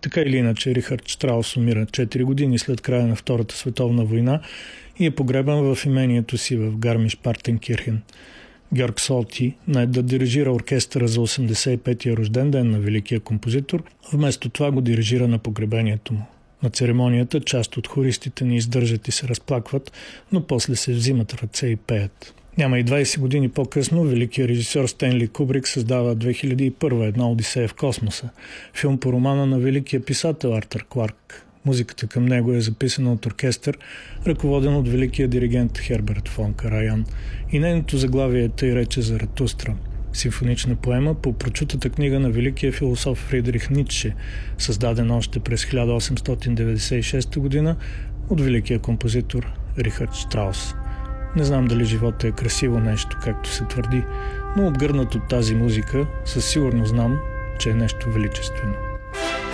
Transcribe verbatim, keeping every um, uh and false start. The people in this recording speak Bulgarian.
Така или иначе, Рихард Штраус умира четири години след края на Втората световна война и е погребан в имението си в Гармиш-Партенкирхен. Георг Солти, да дирижира оркестъра за осемдесет и петия рожден ден на великия композитор, вместо това го дирижира на погребението му. На церемонията част от хористите не издържат и се разплакват, но после се взимат в ръце и пеят. Няма и двайсет години по-късно великият режисьор Стенли Кубрик създава две хиляди и първа една Одисея в космоса, филм по романа на великия писател Артър Кларк. Музиката към него е записана от оркестър, ръководен от великия диригент Херберт фон Караян, и нейното заглавие е тъй рече Заратустра. Симфонична поема по прочутата книга на великия философ Фридрих Ницше, създадена още през хиляда осемстотин деветдесет и шеста година от великия композитор Рихард Штраус. Не знам дали живота е красиво нещо, както се твърди, но обгърнат от тази музика със сигурност знам, че е нещо величествено.